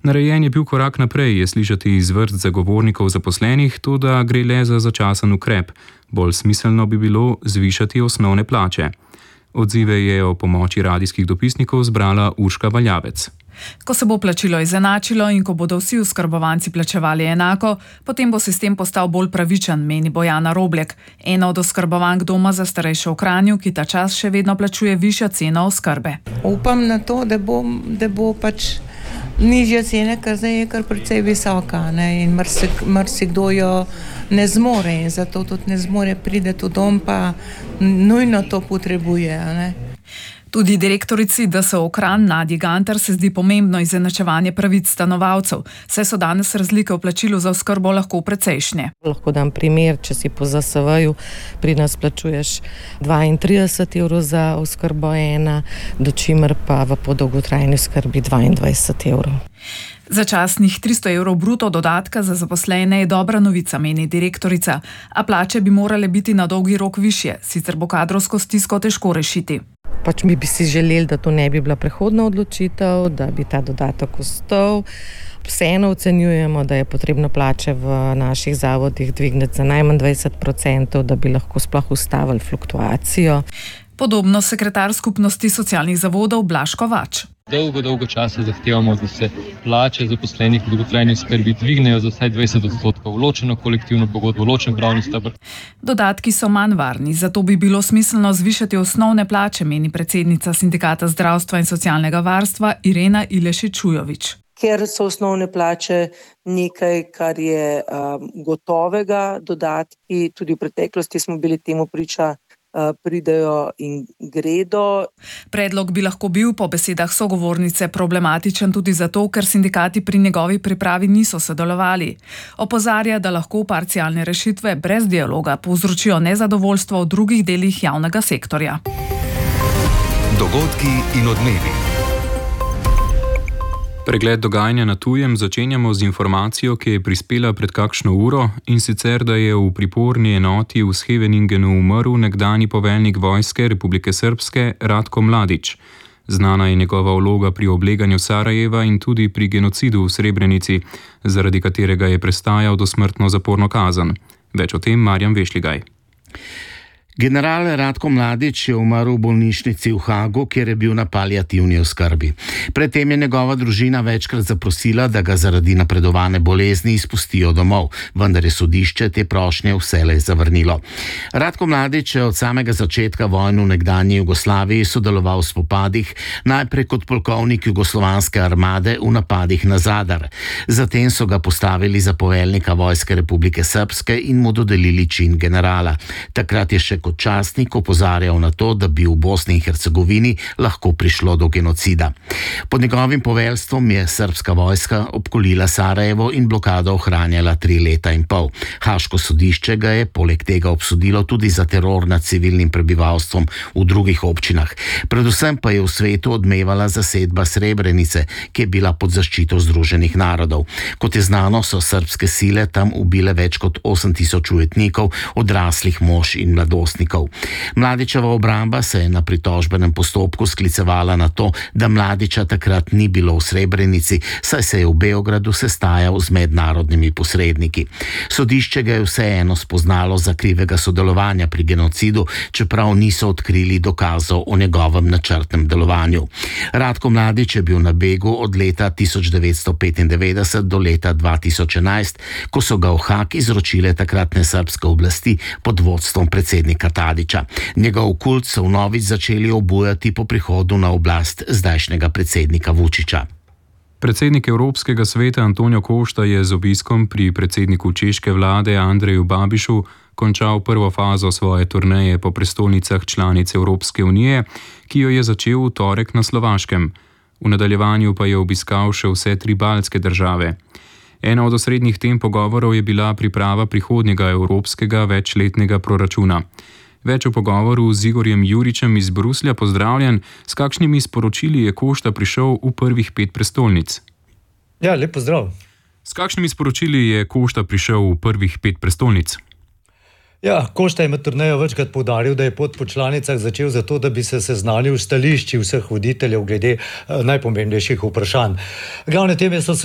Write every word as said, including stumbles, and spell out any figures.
Narejen je bil korak naprej, je slišati iz vrst zagovornikov zaposlenih, to da gre le za začasen ukrep. Bolj smiselno bi bilo zvišati osnovne plače. Odzive je o pomoči radijskih dopisnikov zbrala Urška Valjavec. Ko se bo plačilo izenačilo in ko bodo vsi oskrbovanci plačevali enako, potem bo sistem postal bolj pravičen, meni Bojana Roblek, ena od oskrbovank doma za starejše v Kranju, ki ta čas še vedno plačuje višjo ceno oskrbe. Upam na to, da bo, da bo pač nižja cena, ker zdaj je kar precej visoka, ne? In marsikdo jo ne zmore in zato tudi ne zmore priti v dom, pa nujno to potrebuje, ne? Tudi direktorici D S O Kranj Nadji Gantar se zdi pomembno izenačevanje pravic stanovalcev, saj so danes razlike v plačilu za oskrbo lahko precejšnje. Lahko dam primer, če si po Z S V-ju pri nas plačuješ dvaintrideset evrov za oskrbo ena, dočimer pa v podolgotrajni skrbi dvaindvajset evrov. Začasnih tristo evrov bruto dodatka za zaposlene je dobra novica, meni direktorica, a plače bi morale biti na dolgi rok višje, sicer bo kadrovsko stisko težko rešiti. Pač mi bi si želeli, da to ne bi bila prehodna odločitev, da bi ta dodatek ostal. Vseeno ocenjujemo, da je potrebno plače v naših zavodih dvigniti za najmanj dvajset procentov, da bi lahko sploh ustavili fluktuacijo. Podobno sekretar skupnosti socialnih zavodov Blaž Kovač. Dolgo, dolgo časa zahtevamo, da se plače zaposlenih v dolgotrajni oskrbi dvignejo za vsaj dvajset odstotkov, ločeno kolektivno pogodbo, ločen pravni steber. Dodatki so manj varni, zato bi bilo smiselno zvišati osnovne plače, meni predsednica Sindikata zdravstva in socialnega varstva Irena Ilešič-Čujovič. Ker so osnovne plače nekaj, kar je um, gotovega, dodatki, tudi v preteklosti smo bili temu priča, pridejo in gredo. Predlog bi lahko bil po besedah sogovornice problematičen tudi zato, ker sindikati pri njegovi pripravi niso sodelovali. Opozarja, da lahko parcialne rešitve brez dialoga povzročijo nezadovoljstvo v drugih delih javnega sektorja. Dogodki in odmevi. Pregled dogajanja na tujem začenjamo z informacijo, ki je prispela pred kakšno uro, in sicer, da je v priporni enoti v Scheveningenu umrl nekdanji poveljnik vojske Republike Srpske Ratko Mladić. Znana je njegova vloga pri obleganju Sarajeva in tudi pri genocidu v Srebrenici, zaradi katerega je prestajal dosmrtno zaporno kazen. Več o tem Marjan Vešligaj. General Ratko Mladić je umrl v bolnišnici v Hagu, kjer je bil na paliativni oskrbi. Predtem je njegova družina večkrat zaprosila, da ga zaradi napredovane bolezni izpustijo domov, vendar je sodišče te prošnje vselej zavrnilo. Ratko Mladić je od samega začetka vojne v nekdanji Jugoslaviji sodeloval v spopadih, najprej kot polkovnik jugoslovanske armade v napadih na Zadar. Zatem so ga postavili za poveljnika vojske Republike Srpske in mu dodelili čin generala. Takrat je še kot častnik opozarjal na to, da bi v Bosni in Hercegovini lahko prišlo do genocida. Pod njegovim poveljstvom je srbska vojska obkolila Sarajevo in blokado ohranjala tri leta in pol. Haško sodišče ga je poleg tega obsodilo tudi za teror nad civilnim prebivalstvom v drugih občinah. Predvsem pa je v svetu odmevala zasedba Srebrenice, ki je bila pod zaščito Združenih narodov. Kot je znano, so srbske sile tam ubile več kot osem tisoč ujetnikov, odraslih mož in mladostnikov. Mladićeva obramba se je na pritožbenem postopku sklicevala na to, da Mladića takrat ni bilo v Srebrenici, saj se je v Beogradu sestajal z mednarodnimi posredniki. Sodišče ga je vseeno spoznalo za krivega sodelovanja pri genocidu, čeprav niso odkrili dokazov o njegovem načrtnem delovanju. Ratko Mladić je bil na begu od leta tisoč devetsto petindevetdeset do leta dva tisoč enajst, ko so ga v Hag izročile takratne srbske oblasti pod vodstvom predsednika Tadića. Njegov kult so vnovič začeli obujati po prihodu na oblast zdajšnjega predsednika Vučića. Predsednik Evropskega sveta Antonio Costa je z obiskom pri predsedniku češke vlade Andreju Babišu končal prvo fazo svoje turneje po prestolnicah članic Evropske unije, ki jo je začel v torek na Slovaškem. V nadaljevanju pa je obiskal še vse tri baltske države. Ena od osrednjih tem pogovorov je bila priprava prihodnjega evropskega večletnega proračuna. Več o pogovoru z Igorjem Juričem iz Bruslja. Pozdravljen. S kakšnimi sporočili je Costa prišel v prvih pet prestolnic? Ja, lep pozdrav. S kakšnimi sporočili je Costa prišel v prvih pet prestolnic? Ja, Costa je med turnejo večkrat poudaril, da je pot po članicah začel zato, da bi se seznanil s stališči vseh voditeljev glede najpomembnejših vprašanj. Glavne teme so se